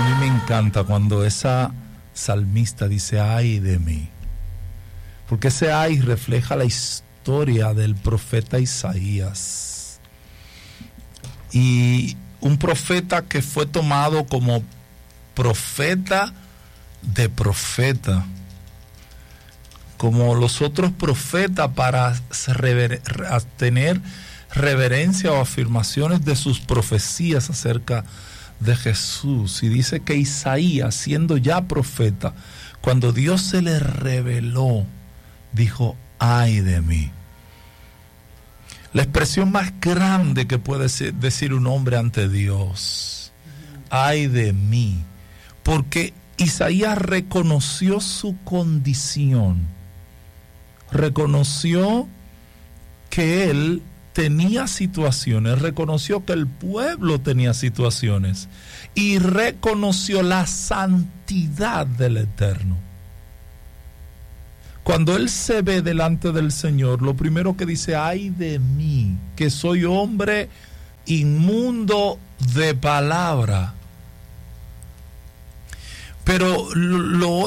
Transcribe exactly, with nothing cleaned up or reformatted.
mí me encanta cuando esa salmista dice ay de mí, porque ese ay refleja la historia del profeta Isaías, y un profeta que fue tomado como profeta de profeta, como los otros profetas, para rever- tener reverencia o afirmaciones de sus profecías acerca de Jesús. Y dice que Isaías, siendo ya profeta, cuando Dios se le reveló, dijo ay de mí. La expresión más grande que puede decir un hombre ante Dios, ay de mí, porque Isaías reconoció su condición, reconoció que él tenía situaciones, reconoció que el pueblo tenía situaciones y reconoció la santidad del Eterno. Cuando él se ve delante del Señor, lo primero que dice, ay de mí, que soy hombre inmundo de palabra. Pero lo